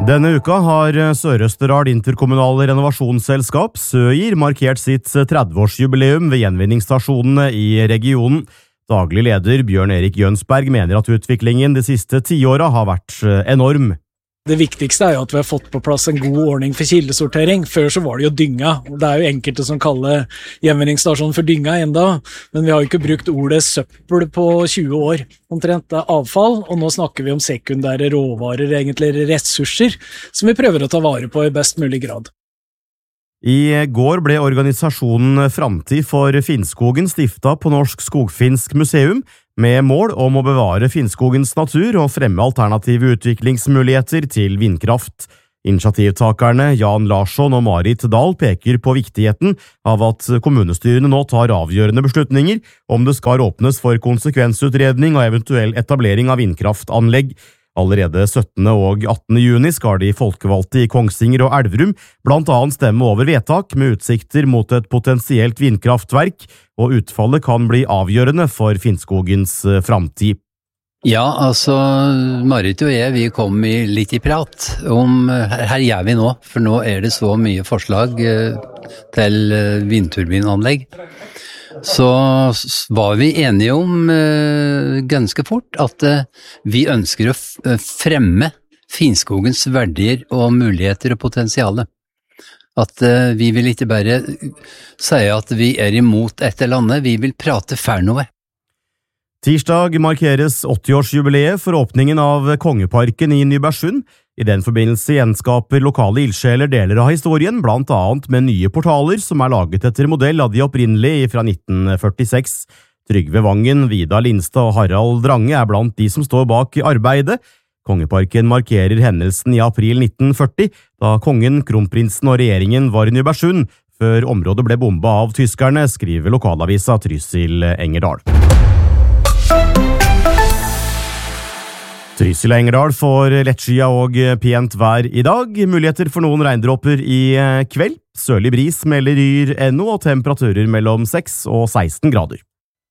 Denne uka har Sør-Østerdal interkommunale renovasjonsselskap Søgir markert sitt 30-årsjubileum ved gjenvinningsstasjonene i regionen. Daglig leder Bjørn Erik Jønsberg mener at utviklingen de siste 10 årene har vært enorm. Det viktigste jo at vi har fått på plass en god ordning for kildesortering. Før så var det jo dynga. Det jo enkelte som kaller gjenvinningsstasjonen for dynga enda, men vi har jo ikke brukt ordet søppel på 20 år. Omtrent det avfall, og nå snakker vi om sekundære råvarer, egentlig ressurser, som vi prøver å ta vare på i best mulig grad. I går ble organisasjonen Framtid for Finnskogen stiftet på Norsk Skogfinsk Museum, med mål om å bevare Finnskogens natur og fremme alternative utviklingsmuligheter til vindkraft. Initiativtakerne Jan Larsson og Marit Dahl peker på viktigheten av at kommunestyrene nå tar avgjørende beslutninger om det skal åpnes for konsekvensutredning og eventuell etablering av vindkraftanlegg. Allerede 17. og 18. juni skal de folkevalgte i Kongsvinger og Elverum blant annet stemme over vedtak med utsikter mot et potensielt vindkraftverk, og utfallet kan bli avgjørende for Finnskogens framtid. Ja, altså, Marit og jeg, vi kom litt i prat om, her gjør vi nå, for nå det så mye forslag til vindturbinanlegg. Så var vi enige om ganske fort at vi ønsker å fremme Finnskogens verdier og muligheter og potensiale. At vi vil ikke bare si at vi imot et eller annet, vi vil prate for noe. Tirsdag markeres 80-årsjubileet for åpningen av Kongeparken i Nybergsund. I den forbindelse gjenskaper lokale ildsjeler deler av historien, blant annet med nye portaler som laget etter modell av de opprinnelige fra 1946. Trygve Vangen, Vidar Lindstad og Harald Drange blant de som står bak arbeidet. Kongeparken markerer hendelsen i april 1940, da kongen, kronprinsen og regjeringen var i Nybergsund, før området ble bombet av tyskerne, skriver lokalavisa Trysil Engerdal. Trysil Engerdal får lettskia og pent vær i dag. Muligheter for noen regndråper i kveld. Sørlig bris melder Yr NO og temperaturer mellom 6 og 16 grader.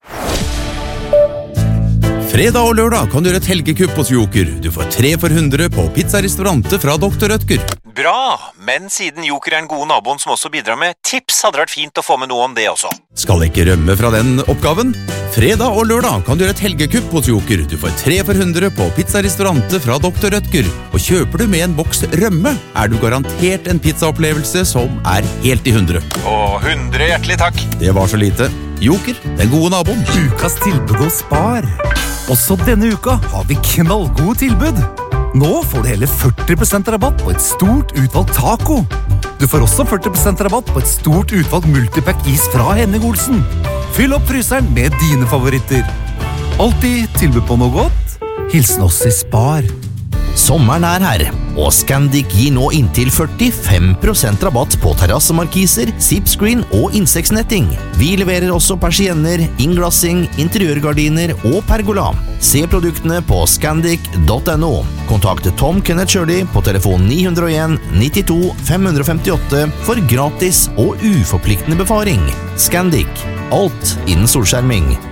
Fredag og lørdag kan du gjøre et helgekupp hos Joker. Du får 3 for 100 på pizzarestaurante fra Dr. Rødtger. Bra, men siden Joker den gode naboen som også bidrar med tips, hadde det vært fint å få med noe om det også. Skal ikke rømme fra den oppgaven? Fredag og lørdag kan du gjøre et helgekupp hos Joker. Du får 3 for 100 på pizzarestaurante fra Dr. Rødtger. Og kjøper du med en boks rømme, du garantert en pizzaopplevelse som helt i 100. Og 100 hjertelig takk. Det var så lite. Joker, den gode naboen. Ukas tilbud hos Spar. Også denne uka har vi knallgode tilbud. Nå får du hele 40% rabatt på et stort utvalgt taco. Du får også 40% rabatt på et stort utvalgt multipack is fra Henning Olsen. Fyll opp fryseren med dine favoritter. Alltid tilbud på noe godt. Hilsen oss i Spar. Sommeren her, og Scandic gir nå inntil 45% rabatt på terrassemarkiser, zipscreen og insektsnetting. Vi leverer også persienner, innglassing, interiørgardiner og pergola. Se produktene på scandic.no. Kontakt Tom Kenneth Shirley på telefon 901 92 558 for gratis og uforpliktende befaring. Scandic. Alt innen solskjerming.